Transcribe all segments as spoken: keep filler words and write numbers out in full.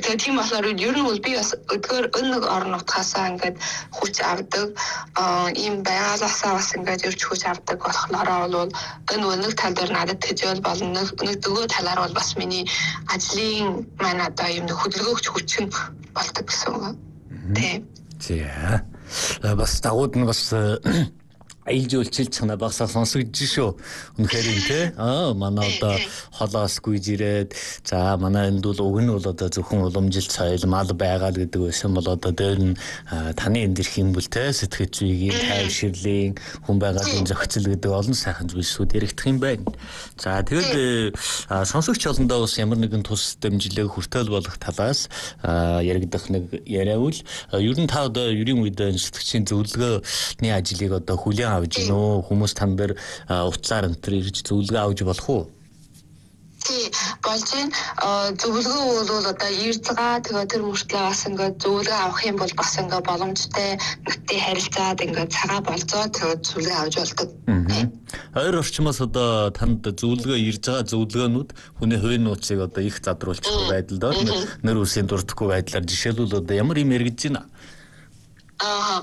тэгээ тийм болохоор ер нь бол би бас өдгөр өнөг орон нутгаасаа ингээд хүч авдаг ийм байгалаасаа бас ингээд ирж хүч авдаг болохоор бол энэ өнөг тал дээр надад төжөөл болно. Нэг дөгөө талаар бол бас миний ажлын маань одоо ийм хөдөлгөөгч хүчин болдог гэсэн үг. Тийм. За бас дагууд нь бас аялал жуулчилж чана багсаа сонсогдож шүү. Үнэхээр юм те. Аа манай одоо холоос гүйж ирээд за манай энд бол уг нь бол одоо зөвхөн уламжлалт соёл мал байгаль гэдэг байсан бол одоо дээр нь таны энд ирэх юм бол те сэтгэж үеийн тайвширлын хүн байгалийн зохицол гэдэг олон сайхан зүйлсүүд яригдах юм байна. За тэгээд сонсогч олондоо бас ямар нэгэн тус дэмжлэг хүртэл болох талаас яригдах нэг яриавал ер нь та одоо ерийн үед сэтгчийн зөвлөгөөний ажлыг одоо хүлээн авж гинөө хүмүүс тань дээр утлаар энэ ирж зөвлөгөө авч болох уу? Тий, болж байна. Зөвлөгөө бол одоо ирж байгаа тэгээ тэр мөртлөө бас ингээд зөвлөгөө авах юм бол бас ингээд боломжтой надтай харилцаад ингээд цагаа болцоо тэгээ зөвлөгөө авч болдог. Хоёр орчмоос одоо танд зөвлөгөө ирж байгаа зөвлөгөөнүүд хүний хувийн нууцыг одоо их задруулчих байдал доо нэр үсийн дурдахгүй байдлаар жишээлбэл одоо ямар юм яригдж байна? Аа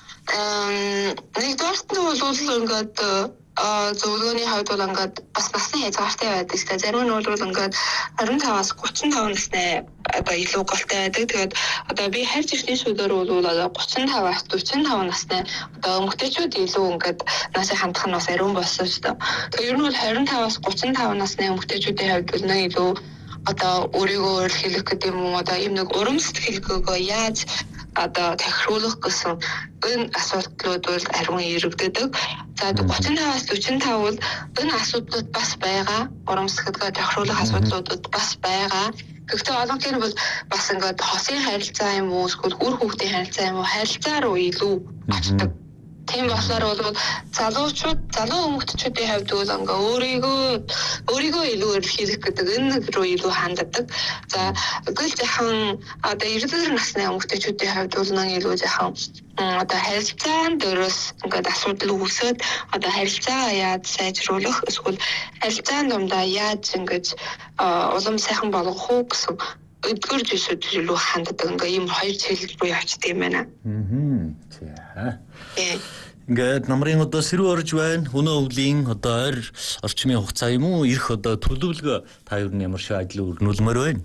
Эм нэгдүгээрт нь бол ингээд зөвлөгөөний хувьд бол ингээд бас насны хязгаартай байдаг. Тэгэхээр зарим нь бол ингээд арван таваас гурван таван насны одоо илүү голтой байдаг. Тэгээд одоо би харж ирсний шүдээр бол одоо гурван таваас дөрвөн таван насны одоо эмэгтэйчүүд илүү ингээд насыг хандах нь бас ариун болсон шүү дээ. Тэгээд ер нь бол двадцать таваас гурван таван насны эмэгтэйчүүдийн хувьд бол нэг илүү одоо өөрийгөө хэлэх гэдэг юм уу одоо ийм нэг урам сэтгэлгөөгөө яаж одоо тохируулах гэсэн энэ асуудлууд бол ариун ирэгдэдэг. За гурван таваас дөрвөн тав бол энэ асуудлууд бас байгаа. Урам сэтгэлгээ тохируулах асуудлууд бас байгаа. Гэхдээ олонх нь бол бас ингээд хосын харилцаа юм уу эсвэл үр хүүхдийн харилцаа юм уу харилцаа руу илүү очдог. Тийм болохоор бол залуучууд, залуу эмэгтэйчүүдийн хувьд бол ингээ өөрийгөө өөрийгөө илүү эрхлэх гэдэг энэ рүү илүү ханддаг. За гэл жахан одоо эрдэнэ насны эмэгтэйчүүдийн хувьд бол нэг илүү жахан одоо харилцаан дээрээс ингээд асуудал үүсээд одоо харилцаа яаж сайжруулах эсвэл харилцаан дундаа яаж ингээд улам сайхан болгох уу гэсэн өдгөр зүйлсүүд илүү ханддаг ингээ ийм хоёр чиглэл рүү явцдаг юм байна. Аа. Ингээд намрын одоо сэрүү орж байна. Өнөө өвлийн одоо ойр орчмын хугацаа юм уу? Ирэх одоо төлөвлөгөө та юу ямар шиг ажил өргөнүүлмээр байна?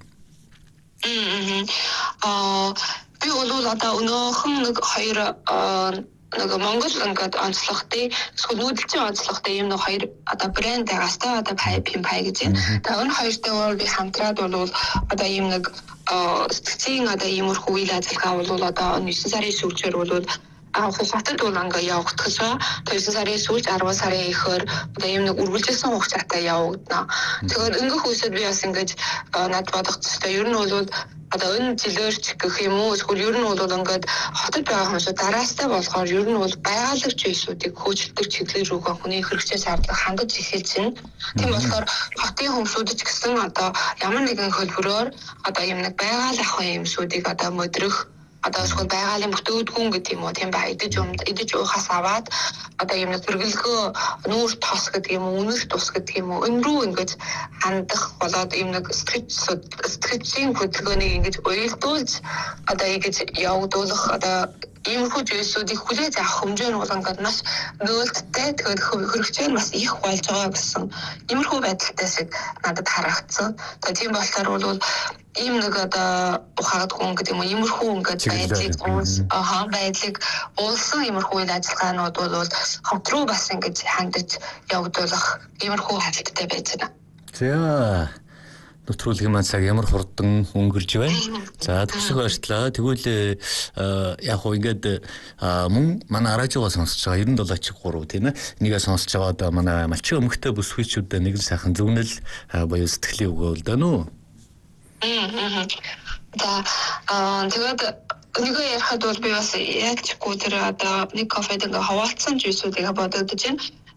Аа би бол одоо өнөөхөн нэг хоёр нэг Монгол ингээд онцлогтой эсвэл нүүдэлчин онцлогтой юм нэг хоёр одоо брэнд байгаас та одоо пай пимпай гэж байна. Тэгээ энэ хоёртой бол би хамтраад бол одоо ийм нэг сэтгцийн одоо иймэрхүү үйл ажиллагаа бол одоо нэгэн сарын сүүлчээр бол аа хотод бол ингээ явагдах байгаа. Тэгсэн сарын сүүлч арван сарын ихэр одоо юм нэг үргэлжилсэн хугацаатай явагдана. Тэгэхээр ингээх үсэд би бас ингэж над бодогцтой. Ер нь бол одоо энэ жилээрч гэх юм уу эсвэл ер нь бол ингээд хотод байгаа хүмүүс дараастай болохоор ер нь бол байгалийн зүйлсүүдийг хөөцөлдөг чиглэл рүүгээ хүний хэрэгцээс хандах хандаж эхэлж байна. Тийм болохоор хотын хүмүүсүүд ч гэсэн одоо ямар нэгэн хөлбөрөөр одоо юм нэг байгалийн ахуйн юмсуудыг одоо мөдрөх одоо эсвэл байгалийн бүтээдгүн гэдэг юм уу тийм ба идэж юм идэж уухаас аваад одоо юм нэг хэрэглэгөө нүүр тос гэдэг юм уу үнэс тус гэдэг юм уу энэ рүү ингэж хандах болоод юм нэг сэтгэж сэтгэжийн хөдөлгөөнийг ингэж уялдуулж одоо ингэж явагдуулах одоо иймэрхүү зүйлсүүдийг хүлээж авах хэмжээ нь бол ингээд маш нөлттэй тэгээд хэрэгцээ нь бас их болж байгаа гэсэн иймэрхүү байдалтай шиг надад харагдсан. Тэгээд тийм болохоор бол ийм нэг одоо ухаад хүн гэдэг юм уу иймэрхүү ингээд байдлыг уус аа байдлыг уулсан иймэрхүү үйл ажиллагаанууд бол хот руу бас ингэж хандаж явагдуулах иймэрхүү хадгалтай байж байна. За нөтрүүлгийн маань цаг ямар хурдан өнгөрж байна. За төгсөх баярлалаа. Тэгвэл яг хөө ингээд мөн манай радиогоо сонсож байгаа девяносто долоо чиг гурав тийм ээ. Нэгээ сонсож байгаа одоо манай малчин өмгтэй бүсгүйчүүдэд нэг л сайхан зөвнөл буюу сэтгэлийн өгөөл даа нөө. Аа. За аа тэгээд Нөгөө ярихад бол би бас яг чиггүй тэр одоо нэг кофед ингээ хаваалцсан зүйлсүүдийг бодогдож байна.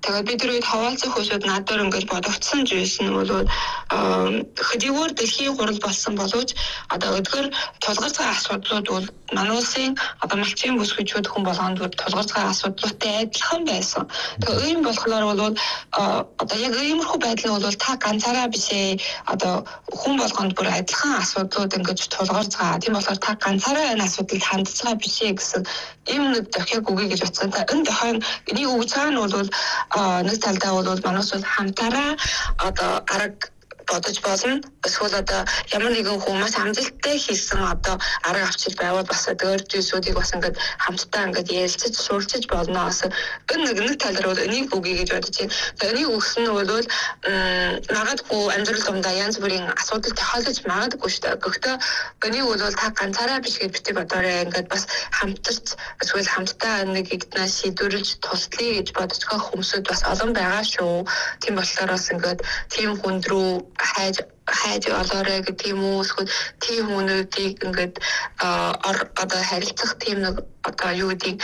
Тэгээд бид түрүү хаваалцах хүмүүсд надад ингээд бодогдсон зүйлс нь бол хөдийгөр дэлхийн хурал болсон боловч одоо өдгөр тулгарцгай асуудлууд бол манай улсын одоо малчийн бүсгүйчүүд хүн болгонд тулгарцгай асуудлуудтай адилхан байсан. Тэгээд ийм болохоор бол одоо яг иймэрхүү байдал нь бол та ганцаараа бишээ одоо хүн болгонд бүр адилхан асуудлууд ингээд тулгарцгаа. Тийм болохоор та ганцаараа энэ асуудалд хандж байгаа бишээ гэсэн ийм нэг дахиад үгүй гэж утсан. Энэ дахиад энийг үг цаана бол нэг талдаа бол манайс бол хамтаараа одоо арга бодож болно. Эсвэл одоо ямар нэгэн хүмүүс амжилттай хийсэн одоо арга авчил байвал бас өөр зүйлсүүдийг бас ингээд хамтдаа ингээд ярилцаж суралцаж болно. Бас энэ нэг тал дээр бол энийг үгүй гэж бодож байна. Тэгээд энийг өгсөн нь бол магадгүй амьдрал дондаа янз бүрийн асуудал тохиолдож магадгүй шүү дээ. Гэхдээ энийг бол та ганцаараа биш гэж битгий бодоорой. Ингээд бас хамтарч эсвэл хамтдаа нэг игднаа шийдвэрлэж туслая гэж бодож байгаа хүмүүсүүд бас олон байгаа шүү. Тийм болохоор бас ингээд тийм хүнд рүү хайж хайж олоорой гэх юм уу эсвэл тийм хүмүүсийг ингээд одоо харилцах тийм нэг одоо юу гэдэг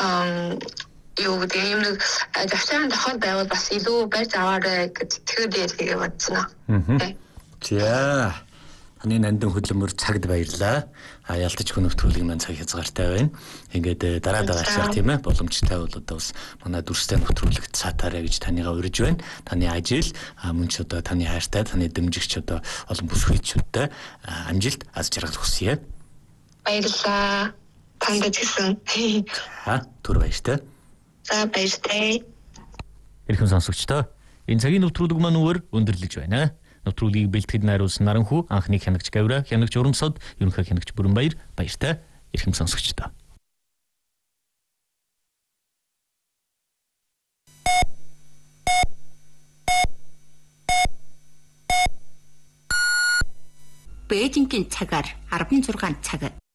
юу гэдэг юм нэг завшаан тохиол байвал бас илүү барьж аваарай гэж тэгэхээр бодсон аа. За таны нандин хөдөлмөр цагт баярлаа. А ялтч хүн нэвтрүүлгийн маань цаг хязгаартай байна. Ингээд дараа дараачаар тийм ээ боломжтой бол одоо бас манай дүрстэй нэвтрүүлэгт саатаарай гэж таныгаа урьж байна. Таны ажил мөн ч одоо таны хайртай, таны дэмжигч одоо олон бүсгүйчүүдтэй амжилт аз жаргал хүсье. Баярлалаа. Танд ч гэсэн. За түр баяртай. За баяртай. Ирхэн сонсогчдоо энэ цагийн нэвтрүүлэг маань өөр өндөрлөж байна. Нэвтрүүлгийг бэлтгэж найруулсан Наранхүү, анхны хянагч Гавра, хянагч Урамсод, ерөнхий хянагч Бүрэнбаяр баяртай. Ирхэн сонсогчдоо. Бээжингийн цагаар арван зургаан цаг.